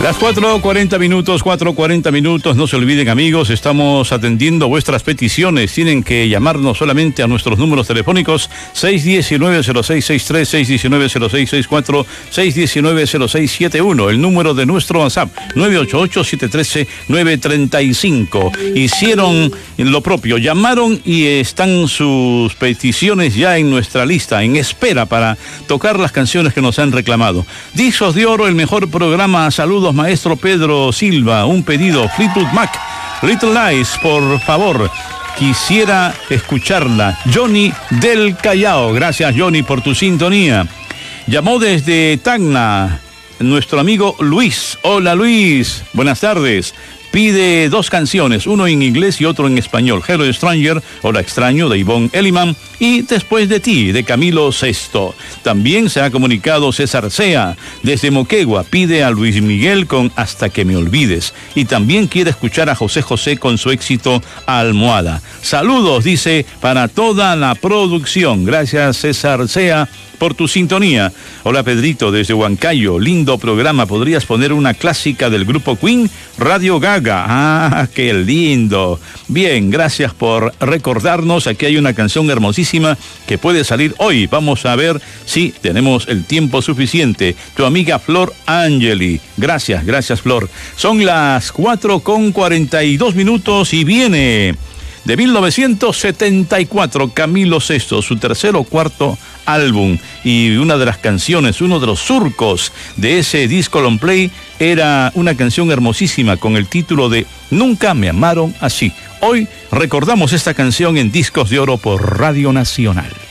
Las 4:40 minutos, no se olviden amigos, estamos atendiendo vuestras peticiones, tienen que llamarnos solamente a nuestros números telefónicos 619-0663, 619-0664, 619-0671, el número de nuestro WhatsApp 988-713-935. Hicieron lo propio, llamaron y están sus peticiones ya en nuestra lista, en espera para tocar las canciones que nos han reclamado. Discos de Oro, el mejor programa, saludos maestro Pedro Silva, un pedido, Fleetwood Mac, Little Lies, por favor, quisiera escucharla, Johnny del Callao, gracias Johnny por tu sintonía. Llamó desde Tacna nuestro amigo Luis, hola Luis, buenas tardes. Pide dos canciones, uno en inglés y otro en español. Hello Stranger, Hola Extraño, de Ivonne Elliman, y Después de ti, de Camilo Sesto. También se ha comunicado César Sea, desde Moquegua, pide a Luis Miguel con Hasta que me olvides. Y también quiere escuchar a José José con su éxito Almohada. Saludos, dice, para toda la producción. Gracias, César Sea, por tu sintonía. Hola Pedrito, desde Huancayo, lindo programa, ¿podrías poner una clásica del grupo Queen? Radio Gaga, qué lindo. Bien, gracias por recordarnos, aquí hay una canción hermosísima que puede salir hoy, vamos a ver si tenemos el tiempo suficiente. Tu amiga Flor Angeli, gracias Flor. Son las 4:42 minutos y viene de 1974, Camilo Sesto, su tercer o cuarto álbum, y una de las canciones, uno de los surcos de ese disco long play era una canción hermosísima con el título de Nunca me amaron así. Hoy recordamos esta canción en Discos de Oro por Radio Nacional.